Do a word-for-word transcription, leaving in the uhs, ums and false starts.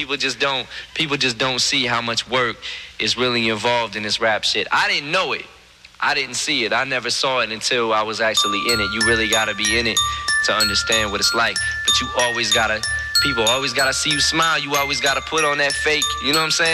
people just don't people just don't see how much work is really involved in this rap shit. I didn't know it. I didn't see it. I never saw it until I was actually in it. You really gotta be in it to understand what it's like. But you always gotta, people always gotta see you smile. You always gotta put on that fake, you know what I'm saying?